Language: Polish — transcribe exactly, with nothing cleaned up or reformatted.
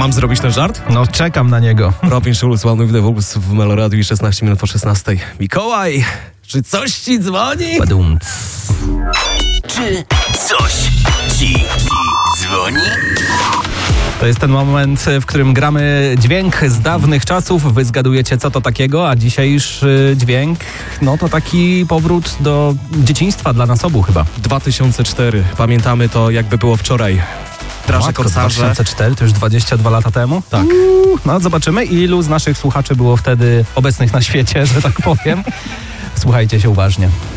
Mam zrobić ten żart? No, czekam na niego. Robin Schulz, One with the Wolves w Meloradiu i szesnaście minut po szesnastej. Mikołaj, czy coś ci dzwoni? Badumc. Czy coś ci dzwoni? To jest ten moment, w którym gramy dźwięk z dawnych czasów. Wy zgadujecie, co to takiego, a dzisiejszy dźwięk, no to taki powrót do dzieciństwa dla nas obu chyba. dwa tysiące cztery. Pamiętamy to, jakby było wczoraj. Straże Matko, Korsarze. dwa tysiące cztery, to już dwadzieścia dwa lata temu? Tak. Uuu, no zobaczymy, ilu z naszych słuchaczy było wtedy obecnych na świecie, że tak powiem. Słuchajcie się uważnie.